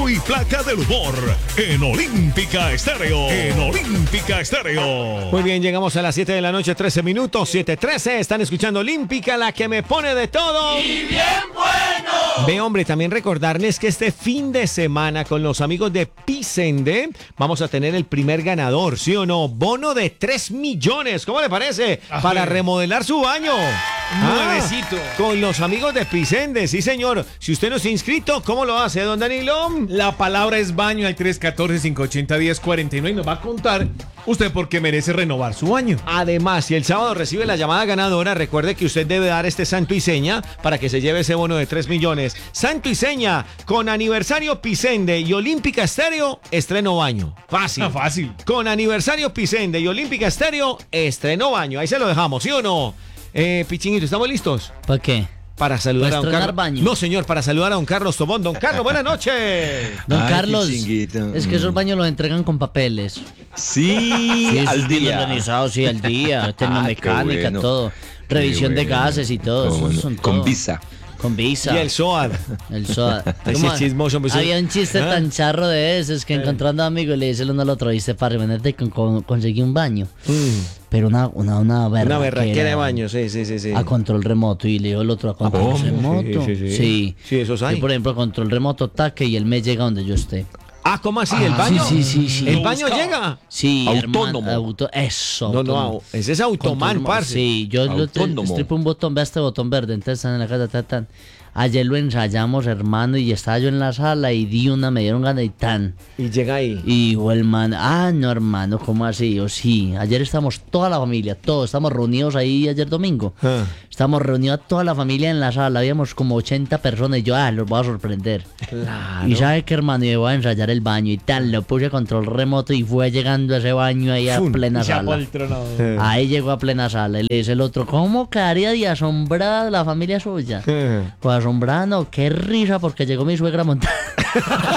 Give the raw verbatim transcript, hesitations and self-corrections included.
pico y placa del humor en Olímpica Estéreo. En Olímpica Estéreo. Muy bien, llegamos a las siete de la noche, trece minutos, siete trece. Están escuchando Olímpica, la que me pone de todo. ¡Y bien bueno! Ve, hombre, también recordarles que este fin de semana con los amigos de Pisende vamos a tener el primer ganador, ¿sí o no? Bono de tres millones. ¿Cómo le parece? Ajá. Para remodelar su baño. Nuevecito. Ah, con los amigos de Pisende, sí, señor. Si usted no se ha inscrito, ¿cómo lo hace, don Danilo? La palabra es baño al tres uno cuatro, cinco ocho cero, uno cero cuatro nueve y nos va a contar usted por qué merece renovar su baño. Además, si el sábado recibe la llamada ganadora, recuerde que usted debe dar este santo y seña para que se lleve ese bono de tres millones. Santo y seña, con aniversario Pisende y Olímpica Estéreo, estreno baño. Fácil. Ah, fácil. Con aniversario Pisende y Olímpica Estéreo, estreno baño. Ahí se lo dejamos, ¿sí o no? Eh, Pichinguito, ¿estamos listos? ¿Para qué? Para saludar ¿Para a don estrenar Carlos. baño? No, señor, para saludar a don Carlos Tobón. Don Carlos, buenas noches. Don Ay, Carlos, qué chinguito. es que esos baños los entregan con papeles. Sí, Sí, al esos bien día. organizados, sí, al día. Tecnomecánica, Ah, qué bueno. todo. Revisión Qué de bueno. gases y todo. Cómo Esos no. son Con todo. visa. Con visa. Y el S O A D. El soda. Ese ¿Cómo? chismoso, pues, Había un chiste ¿ah? tan charro de esos que encontrando amigos le dice el uno al otro, dice, padre, venete con, con, conseguí un baño. Pero una, una, una berraquera. Una berraquera de baño, sí, sí, sí. sí. A control remoto y le dio el otro a control ¿Cómo? remoto. Sí, sí, sí. Sí. Sí, esos hay. Yo, por ejemplo, a control remoto taque y él me llega donde yo esté. Ah, ¿cómo así? ¿El Ah, baño? sí, sí, sí, sí. ¿El Lo baño buscaba. llega? Sí, Autónomo. hermano, auto, eso. No, autónomo. no, ese es Automan, Control- parce. Sí, yo lo Autónomo. estripo un botón, ve este botón verde, entonces están en la casa, tan, tan. Ayer lo ensayamos, hermano, y estaba yo en la sala y di una, me dieron ganas y tan. Y llega ahí. Y dijo el man, ah, no, hermano, ¿cómo así? Yo, sí, ayer estamos toda la familia, todos, estamos reunidos ahí ayer domingo. Ah. Estamos reunidos toda la familia en la sala, habíamos como ochenta personas y yo, ah, los voy a sorprender. Claro. Y sabe que, hermano, yo voy a ensayar el baño y tal, lo puse a control remoto y fue llegando a ese baño ahí a Fun. plena Se sala. apoltronó. Eh. Ahí llegó a plena sala y le dice el otro, ¿cómo quedaría de asombrada la familia suya? Eh. Pues asombrada no, qué risa porque llegó mi suegra montada.